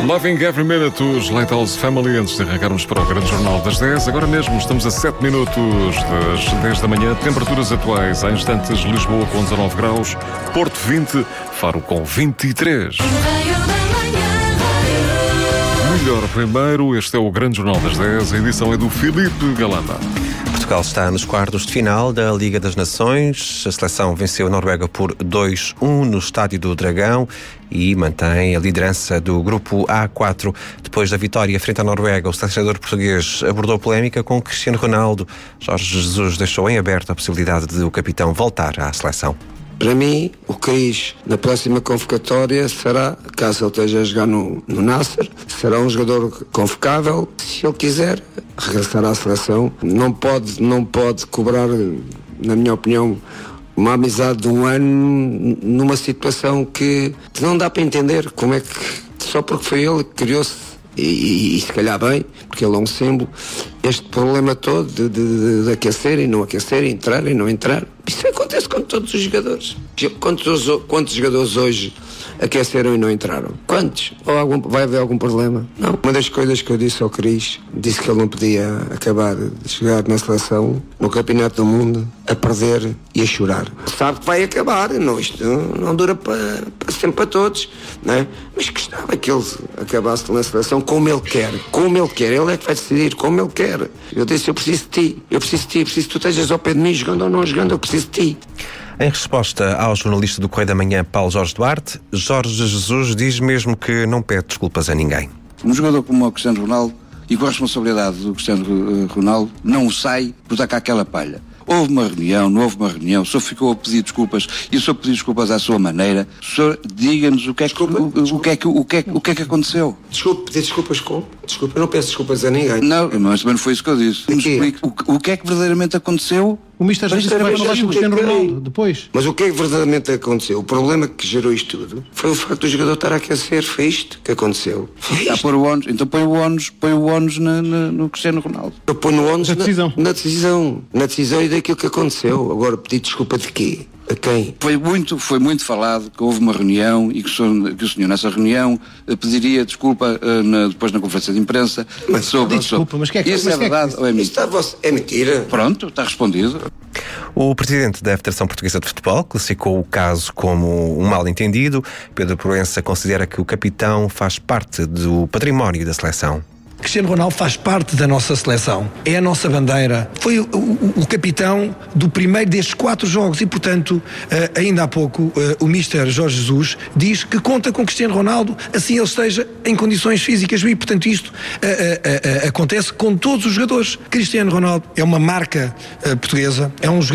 Loving Every Minute, os Lighthouse Family, antes de arrancarmos para o grande jornal das 10. Agora mesmo estamos a 7 minutos das 10 da manhã. Temperaturas atuais, há instantes, Lisboa com 19 graus, Porto 20, Faro com 23. Melhor primeiro, este é o grande jornal das 10, a edição é do Filipe Galamba. Portugal está nos quartos de final da Liga das Nações. A seleção venceu a Noruega por 2-1 no Estádio do Dragão e mantém a liderança do grupo A4. Depois da vitória frente à Noruega, o selecionador português abordou a polémica com Cristiano Ronaldo. Jorge Jesus deixou em aberto a possibilidade de o capitão voltar à seleção. Para mim, o Cris, na próxima convocatória, será, caso ele esteja a jogar no Nasser, será um jogador convocável. Se ele quiser, regressará à seleção. Não pode cobrar, na minha opinião, uma amizade de um ano numa situação que não dá para entender como é que, só porque foi ele que criou-se, e se calhar bem, porque ele é um símbolo, este problema todo de aquecer e não aquecer, entrar e não entrar. Isso acontece com todos os jogadores. Quantos jogadores hoje aqueceram e não entraram? Quantos? Vai haver algum problema? Não. Uma das coisas que eu disse ao Cris, disse que ele não podia acabar de chegar na seleção, no Campeonato do Mundo, a perder e a chorar. Sabe que vai acabar, não, isto não dura para sempre para todos, não é? Mas gostava que ele acabasse na seleção como ele quer, ele é que vai decidir como ele quer. Eu disse, eu preciso de ti, preciso que tu estejas ao pé de mim, jogando ou não jogando, eu preciso de ti. Em resposta ao jornalista do Correio da Manhã, Paulo Jorge Duarte, Jorge Jesus diz mesmo que não pede desculpas a ninguém. Um jogador como o Cristiano Ronaldo, e com a responsabilidade do Cristiano Ronaldo, não sai por dar cá aquela palha. Houve uma reunião, não houve uma reunião, o senhor ficou a pedir desculpas e o senhor pediu desculpas à sua maneira. O senhor diga-nos o que é que aconteceu. Pedir desculpas como? Desculpa, eu não peço desculpas a ninguém. Não, mas também não foi isso que eu disse. Me explique o que é que verdadeiramente aconteceu. O Mister já disse que vai falar com o Cristiano Ronaldo depois. Mas o que é que verdadeiramente aconteceu? O problema que gerou isto tudo foi o facto do jogador estar a aquecer. Foi isto que aconteceu. Então põe o ónus no Cristiano Ronaldo. Eu ponho o ónus na decisão e daquilo que aconteceu. Agora, pedir desculpa de quê? A quem? Foi muito falado que houve uma reunião e que o senhor nessa reunião pediria desculpa depois na conferência de imprensa. Mas isso é verdade ou é mentira? É mentira. Pronto, está respondido. O presidente da Federação Portuguesa de Futebol classificou o caso como um mal-entendido. Pedro Proença considera que o capitão faz parte do património da seleção. Cristiano Ronaldo faz parte da nossa seleção, é a nossa bandeira, foi o capitão do primeiro destes 4 jogos e, portanto, ainda há pouco o Mister Jorge Jesus diz que conta com Cristiano Ronaldo, assim ele esteja em condições físicas e, portanto, isto acontece com todos os jogadores. Cristiano Ronaldo é uma marca portuguesa, é um jogador